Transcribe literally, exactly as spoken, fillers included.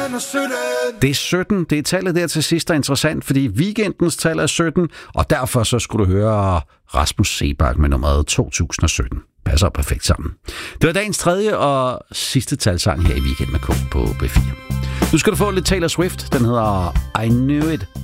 er sytten. Det er sytten. Det er tallet der til sidst, der er interessant, fordi weekendens tal er sytten, og derfor så skulle du høre Rasmus Seebach med nummeret to tusind og sytten. Passer perfekt sammen. Det var dagens tredje og sidste talsang her i Weekend med K på B fire. Nu skal du få lidt Taylor Swift. Den hedder I Knew It